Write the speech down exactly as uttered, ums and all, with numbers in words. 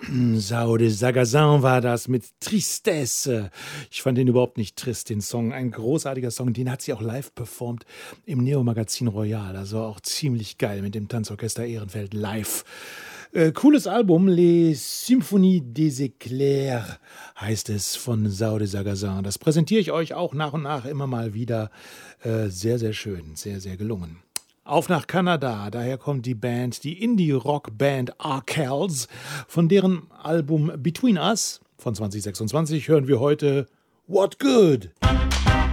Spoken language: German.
Sao de Sagazin war das mit Tristesse. Ich fand den überhaupt nicht trist, den Song. Ein großartiger Song, den hat sie auch live performt im Neo-Magazin Royal. Also auch ziemlich geil mit dem Tanzorchester Ehrenfeld live. Äh, cooles Album, Les Symphonies des Éclairs heißt es von Sao de Sagazin. Das präsentiere ich euch auch nach und nach immer mal wieder. Äh, sehr, sehr schön, sehr, sehr gelungen. Auf nach Kanada, daher kommt die Band, die Indie-Rock-Band Arkells. Von deren Album Between Us von zwanzig sechsundzwanzig hören wir heute What Good?